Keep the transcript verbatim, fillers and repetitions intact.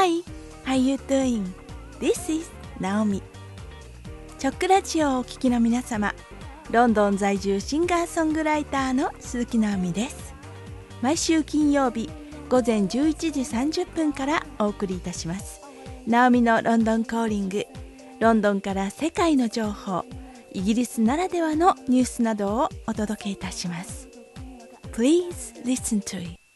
Hi, how you doing? This is Naomi. チョックラジオをお聞きの皆様、ロンドン在住シンガーソングライターの鈴木直美です。毎週金曜日午前じゅういちじさんじゅっぷんからお送りいたします。ナオミのロンドンコーリング、ロンドンから世界の情報、イギリスならではのニュースなどをお届けいたします。Please listen to it.